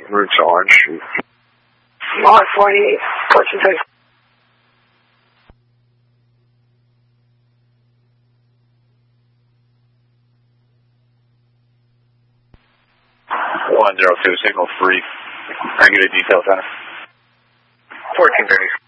route to Orange Street. Lot 48, Fortune 6. 102, signal 3. I can get a detail center. 1430.